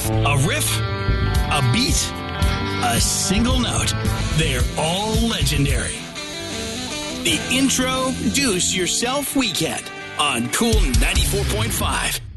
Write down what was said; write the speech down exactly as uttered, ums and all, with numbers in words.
A riff, a beat, a single note. They're all legendary. The Introduce Yourself Weekend on Cool ninety-four point five.